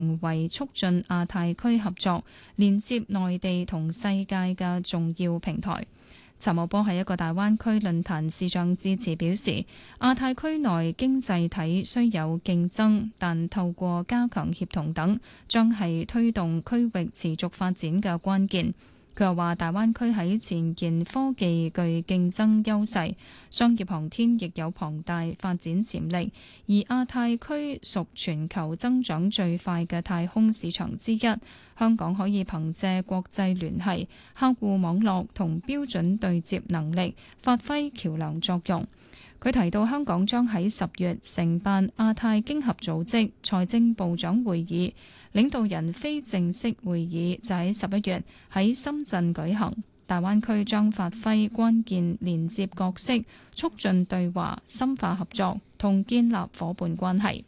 為促進亞太區合作、連接內地同世界嘅重要平台。陳茂波喺一個大灣區論壇視像致辭表示，亞太區內經濟體雖有競爭，但透過加強協同等，將係推動區域持續發展嘅關鍵。佢又話，大灣區喺前沿科技具競爭優勢，商業航天亦有龐大發展潛力，而亞太區屬全球增長最快嘅太空市場之一。香港可以憑借國際聯繫、客戶網絡同標準對接能力，發揮橋梁作用。佢提到，香港將喺10月承辦亞太經合組織財政部長會議，領導人非正式會議就喺11月喺深圳舉行。大灣區將發揮關鍵連接角色，促進對話、深化合作同建立夥伴關係。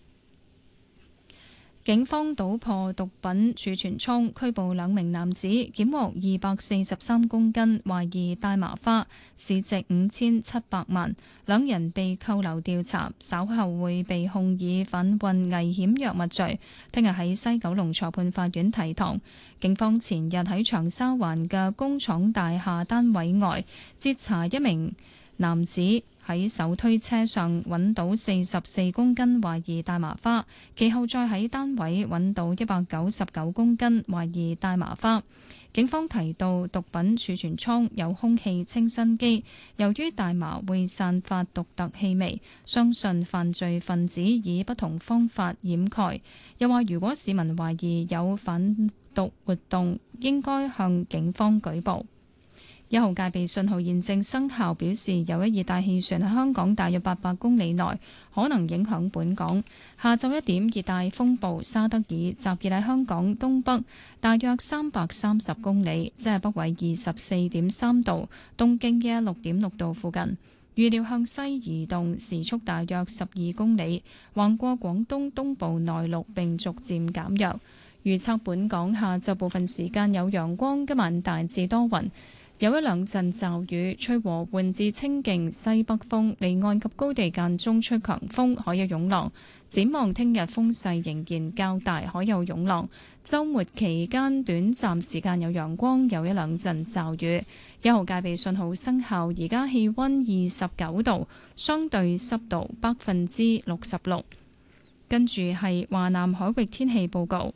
警方搗破毒品儲存倉，拘捕2名男子，檢獲243公斤懷疑大麻花，市值5700萬。2人被扣留調查，稍後會被控以販運危險藥物罪。聽日喺西九龍裁判法院提堂。警方前日喺長沙灣嘅工廠大廈單位外截查一名男子，喺手推車上揾到44公斤懷疑大麻花，其後再喺單位揾到199公斤懷疑大麻花。警方提到，毒品儲存倉有空氣清新機，由於大麻會散發獨特氣味，相信犯罪分子以不同方法掩蓋。又話，如果市民懷疑有販毒活動，應該向警方舉報。1號戒備信號現正生效，表示有一熱帶氣旋喺香港大約800公里內，可能影響本港。下晝1點，熱帶風暴沙德爾集結喺香港東北大約330公里，即係北緯24.3度、東經116.6度附近。預料向西移動，時速大約12公里，橫過廣東東部內陸並逐漸減弱。預測本港下晝部分時間有陽光，今晚大致多雲，有一兩陣驟雨，吹和緩至清勁西北風，離岸及高地間中吹強風，海有湧浪。展望聽日風勢仍然較大，海有湧浪。週末期間短暫時間有陽光，有一兩陣驟雨。1號戒備信號生效，而家氣溫29度，相對濕度66%。跟住係華南海域天氣報告。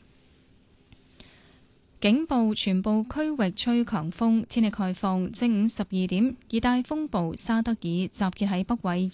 警報，全部區域吹強風，天氣概況。正午12點，熱帶風暴沙德爾集結喺北緯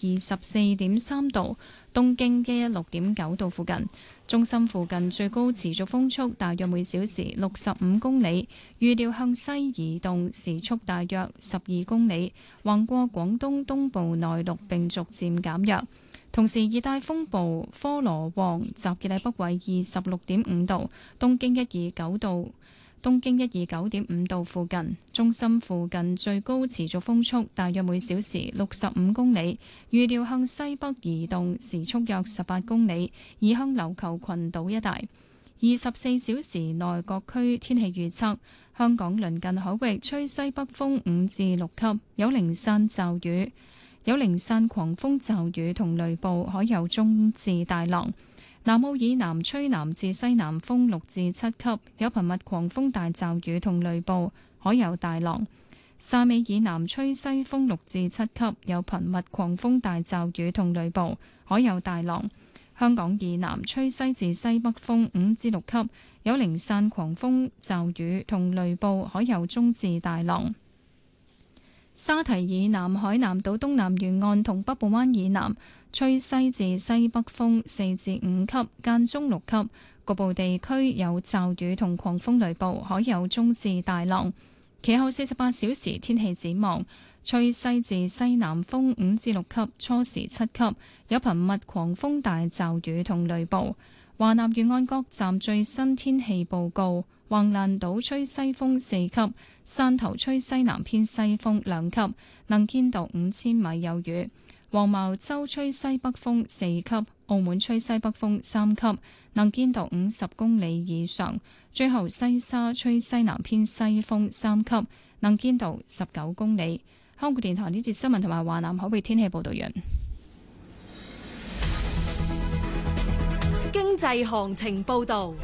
24.3度、東經116.9度附近。中心附近最高持續風速大約每小時65公里，預料向西移動，時速大約12公里，橫過廣東東部內陸並逐漸減弱。同時，熱帶風暴科羅旺集結喺北緯26.5度、東經129度、東經129.5度附近。中心附近最高持續風速大約每小時65公里，預料向西北移動，時速約18公里，移向琉球群島一帶。24小時內各區天氣預測：香港鄰近海域吹西北風5至6級，有零散驟雨。有零散狂風驟雨同雷暴，海有中至大浪。南澳以南吹南至西南風6至7級，有頻密狂風大驟雨同雷暴，海有大浪。汕尾以南吹西風6至7級，有頻密狂風大驟雨同雷暴，海有大浪。香港以南吹西至西北風5至6級，有零散狂風驟雨同雷暴，海有中至大浪。沙堤以南海南島東南沿岸同北部灣以南吹西至西北風4至5級，間中6級，局部地區有驟雨同狂風雷暴，海有中至大浪。其後48小時天氣展望：吹西至西南風5至6級，初時7級，有頻密狂風大驟雨同雷暴。華南沿岸各站最新天氣報告：橫瀾島吹西風4級，汕頭吹西南偏西風2級，能見度5000米有餘；黃茅洲吹西北風4級，澳門吹西北風3級，能見度50公里以上。最後西沙吹西南偏西風3級，能見度19公里。香港電台呢節新聞同埋華南海域天氣報道完。 經經濟行情報導。